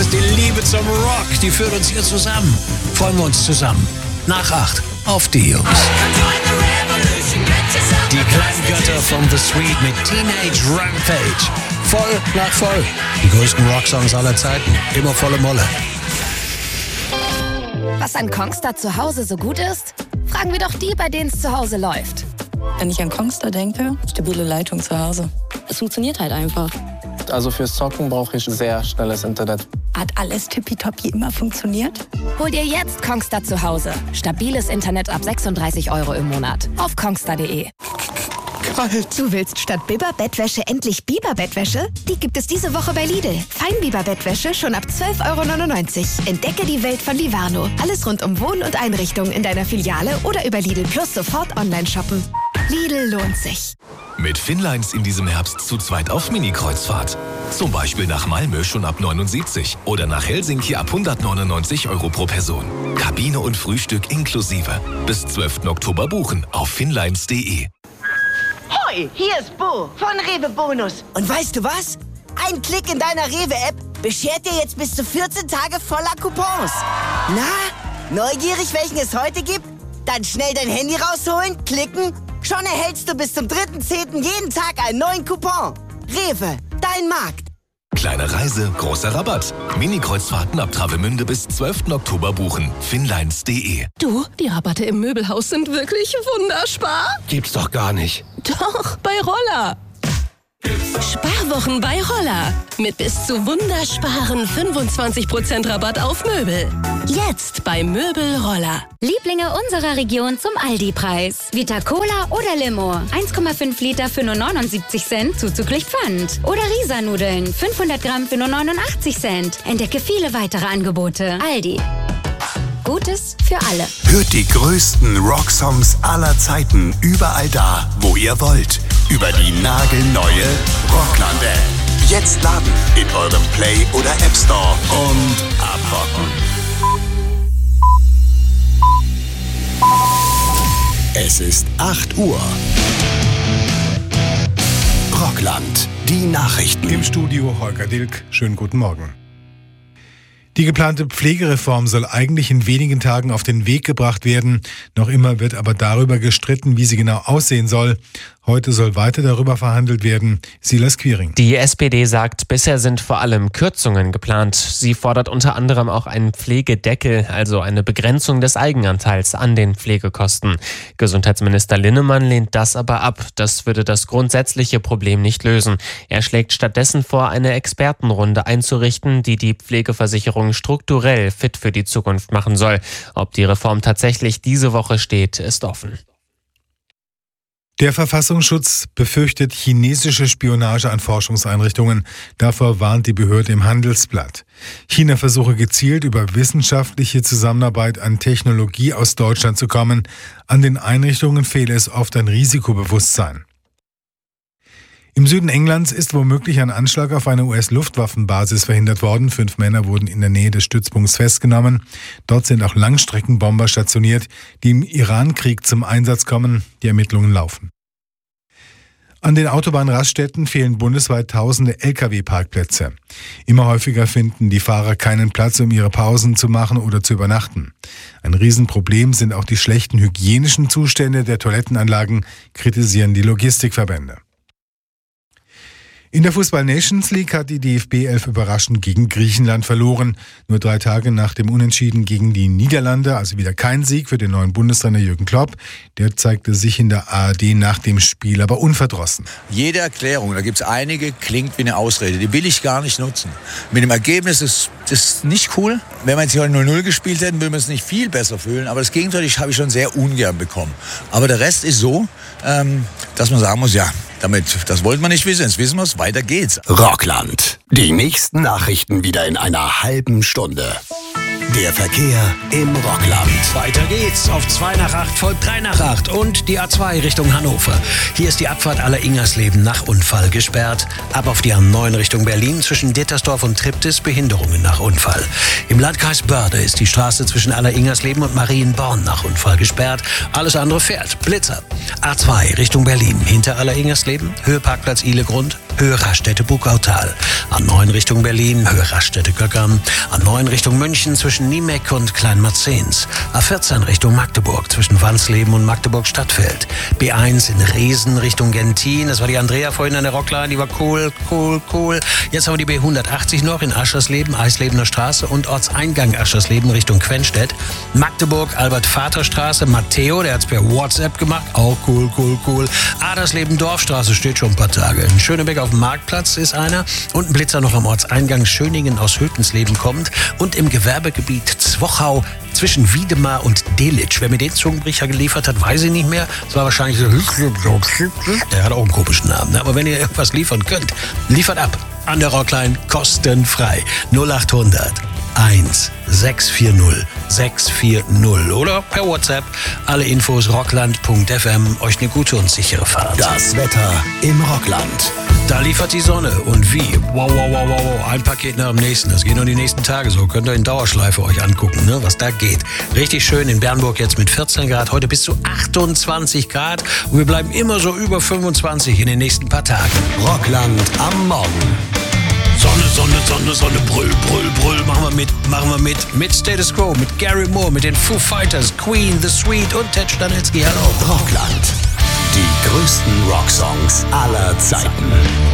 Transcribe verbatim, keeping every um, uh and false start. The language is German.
ist die Liebe zum Rock, die führt uns hier zusammen. Freuen wir uns zusammen. Nach acht auf die Jungs. Die kleinen Götter von The Sweet mit Teenage Rampage. Voll nach voll. Die größten Rocksongs aller Zeiten. Immer volle Molle. Was an Kongstar zu Hause so gut ist? Fragen wir doch die, bei denen es zu Hause läuft. Wenn ich an Kongstar denke, stabile Leitung zu Hause. Es funktioniert halt einfach. Also fürs Zocken brauche ich sehr schnelles Internet. Hat alles tippitoppi immer funktioniert? Hol dir jetzt Kongstar zu Hause. Stabiles Internet ab sechsunddreißig Euro im Monat. Auf kongstar punkt de. Du willst statt Biber-Bettwäsche endlich Biber-Bettwäsche? Die gibt es diese Woche bei Lidl. Feinbiber-Bettwäsche schon ab zwölf Euro neunundneunzig. Entdecke die Welt von Livarno. Alles rund um Wohn- und Einrichtung in deiner Filiale oder über Lidl Plus sofort online shoppen. Lidl lohnt sich. Mit Finnlines in diesem Herbst zu zweit auf Mini-Kreuzfahrt. Zum Beispiel nach Malmö schon ab neunundsiebzig oder nach Helsinki ab hundertneunundneunzig Euro pro Person. Kabine und Frühstück inklusive. Bis zwölften Oktober buchen auf finnlines punkt de. Hoi, hier ist Bo von Rewe Bonus. Und weißt du was? Ein Klick in deiner Rewe-App beschert dir jetzt bis zu vierzehn Tage voller Coupons. Na, neugierig, welchen es heute gibt? Dann schnell dein Handy rausholen, klicken. Schon erhältst du bis zum dritten zehnten jeden Tag einen neuen Coupon. Rewe, dein Markt. Kleine Reise, großer Rabatt. Mini-Kreuzfahrten ab Travemünde bis zwölften Oktober buchen. finnlines punkt de. Du, die Rabatte im Möbelhaus sind wirklich wunderspar. Gibt's doch gar nicht. Doch, bei Roller. Sparwochen bei Roller. Mit bis zu wundersparen fünfundzwanzig Prozent Rabatt auf Möbel. Jetzt bei Möbel Roller. Lieblinge unserer Region zum Aldi-Preis. Vita Cola oder Limo. eins Komma fünf Liter für nur neunundsiebzig Cent zuzüglich Pfand. Oder Risa-Nudeln. fünfhundert Gramm für nur neunundachtzig Cent. Entdecke viele weitere Angebote. Aldi. Gutes für alle. Hört die größten Rocksongs aller Zeiten überall da, wo ihr wollt. Über die nagelneue Rockland-App. Jetzt laden in eurem Play- oder App Store und abrocken. Es ist acht Uhr. Rockland, die Nachrichten. Im Studio Holger Dilk. Schönen guten Morgen. Die geplante Pflegereform soll eigentlich in wenigen Tagen auf den Weg gebracht werden. Noch immer wird aber darüber gestritten, wie sie genau aussehen soll. Heute soll weiter darüber verhandelt werden. Silas Quiring. Die S P D sagt, bisher sind vor allem Kürzungen geplant. Sie fordert unter anderem auch einen Pflegedeckel, also eine Begrenzung des Eigenanteils an den Pflegekosten. Gesundheitsminister Linnemann lehnt das aber ab. Das würde das grundsätzliche Problem nicht lösen. Er schlägt stattdessen vor, eine Expertenrunde einzurichten, die die Pflegeversicherung strukturell fit für die Zukunft machen soll. Ob die Reform tatsächlich diese Woche steht, ist offen. Der Verfassungsschutz befürchtet chinesische Spionage an Forschungseinrichtungen. Davor warnt die Behörde im Handelsblatt. China versuche gezielt über wissenschaftliche Zusammenarbeit an Technologie aus Deutschland zu kommen. An den Einrichtungen fehle es oft an Risikobewusstsein. Im Süden Englands ist womöglich ein Anschlag auf eine U S-Luftwaffenbasis verhindert worden. Fünf Männer wurden in der Nähe des Stützpunkts festgenommen. Dort sind auch Langstreckenbomber stationiert, die im Iran-Krieg zum Einsatz kommen. Die Ermittlungen laufen. An den Autobahnraststätten fehlen bundesweit tausende L K W-Parkplätze. Immer häufiger finden die Fahrer keinen Platz, um ihre Pausen zu machen oder zu übernachten. Ein Riesenproblem sind auch die schlechten hygienischen Zustände der Toilettenanlagen, kritisieren die Logistikverbände. In der Fußball-Nations League hat die D F B elf überraschend gegen Griechenland verloren. Nur drei Tage nach dem Unentschieden gegen die Niederlande, also wieder kein Sieg für den neuen Bundestrainer Jürgen Klopp. Der zeigte sich in der A R D nach dem Spiel aber unverdrossen. Jede Erklärung, da gibt es einige, klingt wie eine Ausrede. Die will ich gar nicht nutzen. Mit dem Ergebnis ist das nicht cool. Wenn wir jetzt hier null null gespielt hätten, würden wir uns nicht viel besser fühlen. Aber das Gegenteil habe ich schon sehr ungern bekommen. Aber der Rest ist so, ähm, dass man sagen muss, ja, damit, das wollten wir nicht wissen, jetzt wissen wir es, weiter geht's. Rockland. Die nächsten Nachrichten wieder in einer halben Stunde. Der Verkehr im Rockland. Weiter geht's. Auf zwei nach acht folgt drei nach acht und die A zwei Richtung Hannover. Hier ist die Abfahrt Aller-Ingersleben nach Unfall gesperrt. Ab auf die A neun Richtung Berlin zwischen Dittersdorf und Triptis Behinderungen nach Unfall. Im Landkreis Börde ist die Straße zwischen Aller-Ingersleben und Marienborn nach Unfall gesperrt. Alles andere fährt. Blitzer. A zwei Richtung Berlin hinter Aller-Ingersleben. Höheparkplatz Ihlegrund. Höhe Raststätte-Bukautal. A neun Richtung Berlin, Höhe Raststätte-Göckern. A neun Richtung München zwischen Niemeck und Kleinmarzens. A vierzehn Richtung Magdeburg zwischen Wansleben und Magdeburg-Stadtfeld. B eins in Resen Richtung Gentin. Das war die Andrea vorhin an der Rockline, die war cool, cool, cool. Jetzt haben wir die B hundertachtzig noch in Aschersleben, Eislebener Straße und Ortseingang Aschersleben Richtung Quenstedt. Magdeburg, Albert-Vater-Straße, Matteo, der hat's per WhatsApp gemacht. Auch cool, cool, cool. Adersleben, Dorfstraße steht schon ein paar Tage. In Schönebeck auf dem Marktplatz ist einer. Und ein Blitzer noch am Ortseingang Schöningen aus Hötensleben kommt. Und im Gewerbegebiet Zwochau zwischen Wiedemar und Delitzsch. Wer mir den Zungenbrecher geliefert hat, weiß ich nicht mehr. Es war wahrscheinlich so... Der hat auch einen komischen Namen. Aber wenn ihr irgendwas liefern könnt, liefert ab. An der Rockline kostenfrei. null acht hundert eins sechs vier null sechs vier null oder per WhatsApp. Alle Infos rockland punkt f m. Euch eine gute und sichere Fahrt. Das Wetter im Rockland. Da liefert die Sonne. Und wie? Wow, wow, wow, wow, wow. Ein Paket nach dem nächsten. Das geht nur die nächsten Tage so. Könnt ihr in Dauerschleife euch angucken, ne? Was da geht. Richtig schön in Bernburg jetzt mit vierzehn Grad. Heute bis zu achtundzwanzig Grad. Und wir bleiben immer so über fünfundzwanzig in den nächsten paar Tagen. Rockland am Morgen. Sonne, Sonne, Sonne, Sonne, Brüll, Brüll, Brüll. Machen wir mit, machen wir mit. Mit Status Quo, mit Gary Moore, mit den Foo Fighters, Queen, The Sweet und Ted Stanitzky. Hallo. Rockland. Die größten Rocksongs aller Zeiten.